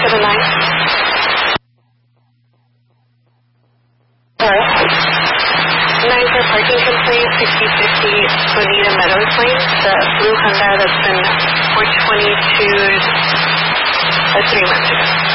9 for parking complaint, 6050 Bonita Meadows Lane, the blue Hyundai that's been 422 3 months ago.